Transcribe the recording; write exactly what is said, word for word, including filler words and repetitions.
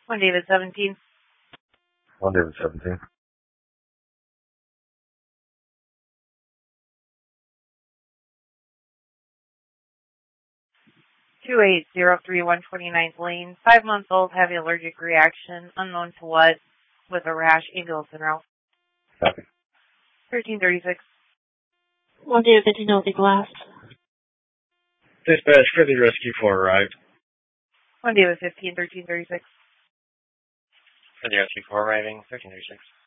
One David seventeen. One David seventeen. Two eight zero three one twenty ninth Lane. Five months old, heavy allergic reaction, unknown to what, with a rash, ambulance en route. Copy. Thirteen thirty six. One David fifteen Healthy Glass. Dispatch, Frizzy Rescue four arrived. One David fifteen thirteen thirty six. Frizzy Rescue four arriving, thirteen thirty six.